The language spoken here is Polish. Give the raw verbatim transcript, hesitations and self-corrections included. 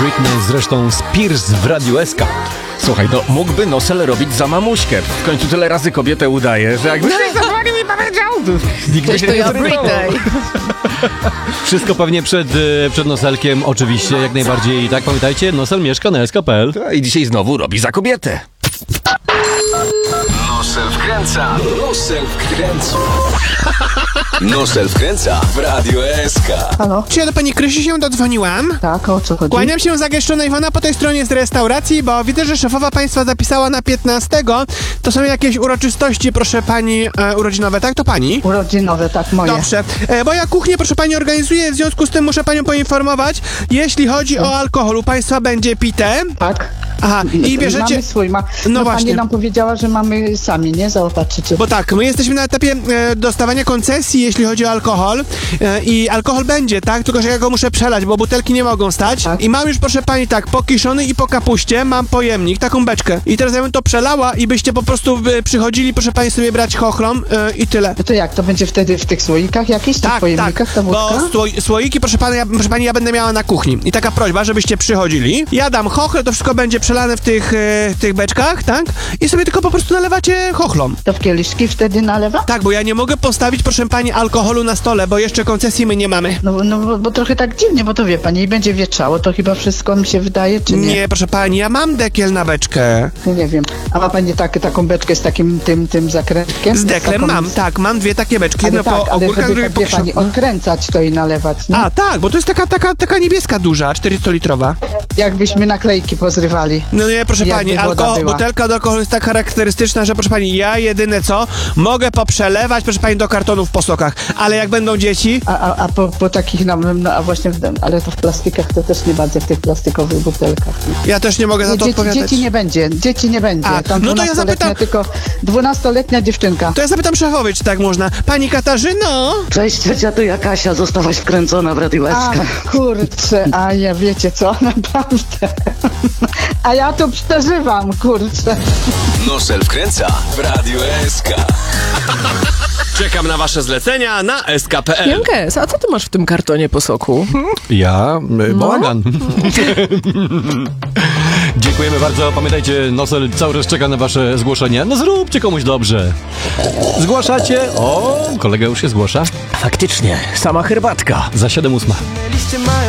Britney, zresztą Spears w Radiu S K. Słuchaj, no mógłby Nosel robić za mamuśkę. W końcu tyle razy kobietę udaje, że jakby ktoś zadzwonił i powiedział, to nigdy się to nie ja zrywało. Britney. Wszystko pewnie przed, e, przed Noselkiem, oczywiście, jak najbardziej. Tak, pamiętajcie, Nosel mieszka na S K kropka P L. I dzisiaj znowu robi za kobietę. Nosel wkręca, Nosel wkręca. Nosel wkręca w Radio S K. Halo? Czy ja do pani Krysi się dodzwoniłam? Tak, o co chodzi? Kłaniam się za gęszczonej Iwona po tej stronie z restauracji, bo widzę, że szefowa państwa zapisała na piętnastego. To są jakieś uroczystości, proszę pani, e, urodzinowe, tak? To pani? Urodzinowe, tak, moje. Dobrze, e, bo ja kuchnię, proszę pani, organizuję, w związku z tym muszę panią poinformować, jeśli chodzi o alkohol, u państwa będzie pite. Tak. Aha, i bierzecie... Mamy swój, ma... No no właśnie. pani nam powiedziała, że mamy sami, nie? Zaopatrzycie. Bo tak, my jesteśmy na etapie e, dostawania koncesji, jeśli chodzi o alkohol e, i alkohol będzie, tak? Tylko, że ja go muszę przelać, bo butelki nie mogą stać. Tak. I mam już, proszę pani, tak, po kiszony i po kapuście mam pojemnik, taką beczkę. I teraz ja bym to przelała i byście po prostu y, przychodzili, proszę pani, sobie brać chochlom y, i tyle. No to jak, to będzie wtedy w tych słoikach jakichś, tych Tak, pojemnikach, tak, ta bo wódka? sło- słoiki, proszę pani, ja, proszę pani, ja będę miała na kuchni. I taka prośba, żebyście przychodzili. Ja dam chochle, to wszystko będzie przelane w tych, y, tych beczkach, tak? I sobie tylko po prostu nalewacie chochlom. To w kieliszki wtedy nalewa? Tak, bo ja nie mogę postawić, proszę pani, alkoholu na stole, bo jeszcze koncesji my nie mamy. No, no bo, bo trochę tak dziwnie, bo to wie pani, i będzie wietrzało, to chyba wszystko mi się wydaje, czy nie? Nie, proszę pani, ja mam dekiel na beczkę. No nie wiem. A ma pani tak, taką beczkę z takim tym, tym zakrętkiem? Z deklem taką... mam, tak, mam dwie takie beczki, Ale jedno tak, po ale ogórkach, żeby drugie tak, po wie pani, kiszonku. odkręcać to i nalewać, nie? A, tak, bo to jest taka, taka, taka niebieska duża, czterysto-litrowa. Jakbyśmy naklejki pozrywali. No nie, proszę Jakby pani, woda alkohol, była. butelka do alkoholu jest tak charakterystyczna, że proszę pani, ja jedyne co, mogę poprzelewać, proszę pani, do kartonów po sokach, ale jak będą dzieci, A, a, a po, po takich, no, no a właśnie, w, ale to w plastikach to też nie bardzo, w tych plastikowych butelkach. Nie? ja też nie mogę za Nie, to dzieci, odpowiadać. dzieci nie będzie, dzieci nie będzie. A, Tam no to ja dwunastoletnia, zapytam- tylko dwunastoletnia dziewczynka. To ja zapytam szefowej, czy tak można. Pani Katarzyno? Cześć, ciocia, tu ja Kasia, zostałaś wkręcona w Radio S A, K. kurczę, a ja wiecie co, naprawdę. A ja tu przeżywam, kurczę. Nosel wkręca w Radio S K. Czekam na wasze zlecenia na S K kropka P L. Jankes, a co ty masz w tym kartonie po soku? Ja, e, bałagan. Dziękujemy bardzo. Pamiętajcie, Nosel cały czas czeka na wasze zgłoszenia. No zróbcie komuś dobrze. Zgłaszacie? O, kolega już się zgłasza. Faktycznie, sama herbatka. Za siedem ósma.